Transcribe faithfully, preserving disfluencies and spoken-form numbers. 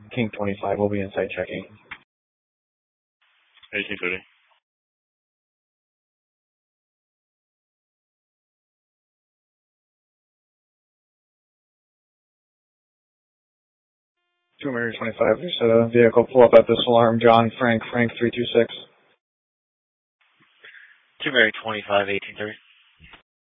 King twenty-five will be inside checking. eighteen thirty. two Mary twenty-five, there's a vehicle pull up at this alarm. John Frank, Frank three two six. two Mary twenty-five, eighteen thirty.